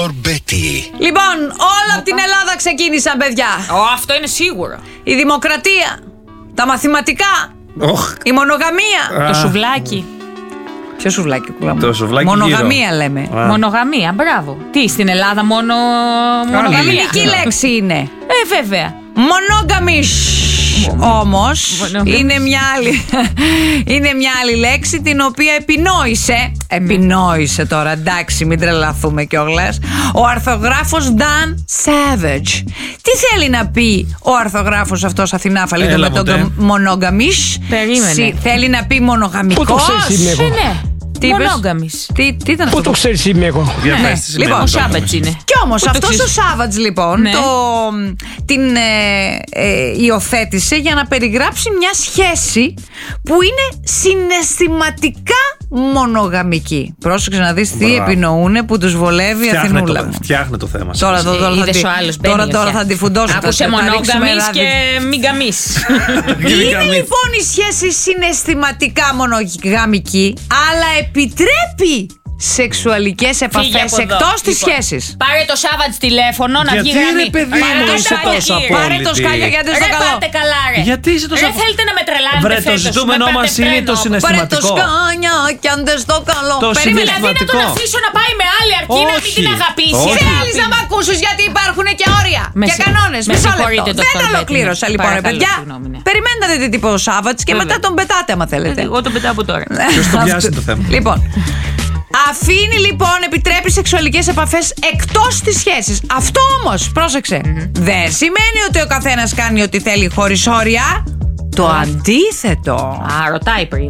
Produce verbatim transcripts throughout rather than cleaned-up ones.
Λοιπόν, όλα από την Ελλάδα ξεκίνησαν, παιδιά. Ω, αυτό είναι σίγουρο. Η δημοκρατία, τα μαθηματικά, oh. η μονογαμία. Ah. Το σουβλάκι. Ποιο σουβλάκι, κουλά μου? Το σουβλάκι μονογαμία γύρω. λέμε. Ah. Μονογαμία, μπράβο. Τι, στην Ελλάδα μόνο μονογαμία? Αγγλική λέξη είναι. Ε, βέβαια. Μονόγαμις. Όμως είναι μια άλλη είναι μια άλλη λέξη την οποία επινόησε επινόησε τώρα, εντάξει, μην τρελαθούμε κιόλας, ο αρθογράφος Dan Savage. Τι θέλει να πει ο αρθογράφος αυτός, Αθηνάφαλη, με τον μονόγαμις? Περίμενε. Θέλει να πει μονογαμικός? Ε, ναι. Μονόγαμις. Τι, τι ήταν αυτό? Πού το ξέρεις είμαι εγώ? Ναι. Λοιπόν, ο Σάββατς είναι. Κι όμως αυτός ο Σάββατς λοιπόν ναι. το, την ε, ε, υιοθέτησε για να περιγράψει μια σχέση που είναι συναισθηματικά μονογαμική. Πρόσεξε να δεις τι επινοούνε που τους βολεύει η Αθηνούλα μου. Φτιάχνε το θέμα. Τώρα, τώρα, τώρα, Είδες θα, ο άλλος, τώρα, τώρα θα τη φουντώσω. Άκουσε μονόγαμις και μην γαμίς. Είναι λοιπόν η σχέση συναισθηματικά μονογαμική, αλλά επιτρέπει σεξουαλικές επαφές εκτός της λοιπόν, σχέσης. Πάρε το Σάββατς τηλέφωνο να βγει γραμμή. Γιατί ρε παιδί μου είσαι τόσο απόλυτη? Πάρε το σκάλια γιατί στο καλό. Πάτε καλά ρε. Γιατί είσαι τόσο απόλυτη? Θέλετε να με τρελάνετε? Βρε, το ζητούμενό μας είναι το συναισθηματικό. Πάρε το σκάλια και αν δεν στο καλό. Το Περίμενα, δηλαδή να τον αφήσω να πάει με άλλη αρκεί να μην την αγαπήσει? Θέλεις να μ' ακούσεις γιατί υπάρχουν και όρια και κανόνες? Μισό λεπτό. Δεν ολοκλήρωσα λοιπόν ρε παιδιά. Περιμένετε να δείτε τι είπε ο Σάββατς και μετά τον πετάτε άμα θέλετε. Εγώ τον πετάω από τώρα. Ποιος το πιάσει το θέμα? Λοιπόν, αφήνει λοιπόν, επιτρέπει σεξουαλικές επαφές εκτός της σχέσης. Αυτό όμως, πρόσεξε, mm-hmm. δεν σημαίνει ότι ο καθένας κάνει ό,τι θέλει χωρίς όρια. Το αντίθετο. Α, ρωτάει πριν.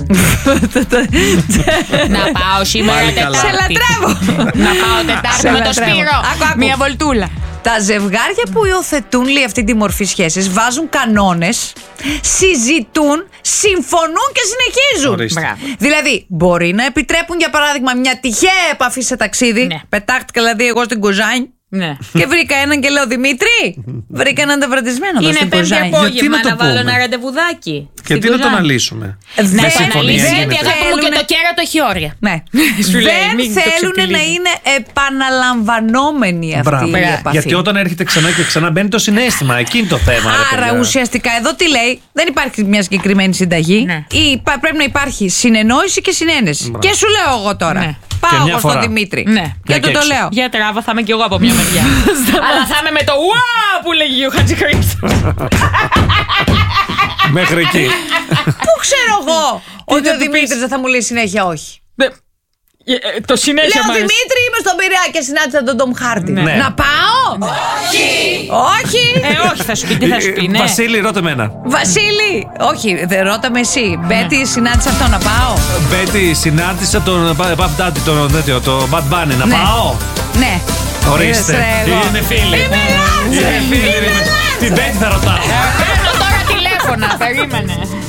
Να πάω σήμερα Τετάρτη. Σε λατρεύω. Να πάω Τετάρτη με το Σπύρο. Μια βολτούλα. Τα ζευγάρια που υιοθετούν λέει αυτή τη μορφή σχέσης βάζουν κανόνες, συζητούν, συμφωνούν και συνεχίζουν. Δηλαδή μπορεί να επιτρέπουν για παράδειγμα μια τυχαία επαφή σε ταξίδι. Ναι. Πετάχτηκα δηλαδή εγώ στην Κοζάνη. Ναι. Και βρήκα έναν και λέω Δημήτρη, βρήκα έναν τεβραντισμένο εδώ στην Κοζάνη. Είναι πέμπτη απόγευμα να, να βάλω ένα ραντεβουδάκι. Και τι να το αναλύσουμε? Να το αναλύσει γιατί αγάπη μου και το κέρατο έχει όρια. Ναι. Δεν θέλουν να είναι επαναλαμβανόμενοι αυτή η επαφή. Γιατί όταν έρχεται ξανά και ξανά μπαίνει το συναίσθημα. Εκεί είναι το θέμα. Άρα ουσιαστικά εδώ τι λέει? Δεν υπάρχει μια συγκεκριμένη συνταγή. Πρέπει να υπάρχει συνεννόηση και συνένεση. Και σου λέω εγώ τώρα. Πάω εγώ στον Δημήτρη. Ναι. Και του το λέω. Για τράβα θα είμαι κι εγώ από μια μεριά. Αλλά θα είμαι με το ουά που λέγει ο Χατζηχρήστος. Μέχρι εκεί. Πού ξέρω εγώ ότι ο Δημήτρης δεν θα μου λέει συνέχεια όχι? Το συνέχεια λέω Δημήτρη, είμαι στον Πειραιά και συνάντησα τον Τομ Χάρντι. Να πάω? Όχι. Όχι. Ε, όχι θα σου πει, τι θα σου πει, ναι. Βασίλη, ρώτα εμένα. Βασίλη, όχι, δεν ρώτα με εσύ. Μπέτη, συνάντησα αυτό, να πάω? Μπέτη, συνάντησα τον Puff Daddy, τον Bad Bunny, να πάω? Ναι. Ορίστε. Είναι φίλοι. Είμαι Λάτζε. Την Μπέτη θα ρωτάω. Παίρνω τώρα τηλέφωνα, περίμενε.